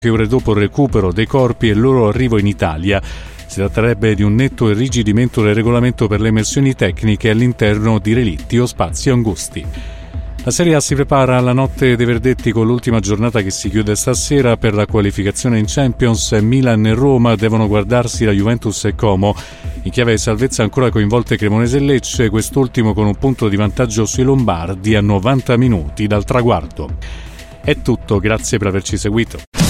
ore dopo il recupero dei corpi e il loro arrivo in Italia. Si tratterebbe di un netto irrigidimento del regolamento per le emersioni tecniche all'interno di relitti o spazi angusti. La Serie A si prepara alla notte dei verdetti con l'ultima giornata che si chiude stasera per la qualificazione in Champions. Milan e Roma devono guardarsi la Juventus e Como. In chiave di salvezza ancora coinvolte Cremonese e Lecce, quest'ultimo con un punto di vantaggio sui lombardi a 90 minuti dal traguardo. È tutto, grazie per averci seguito.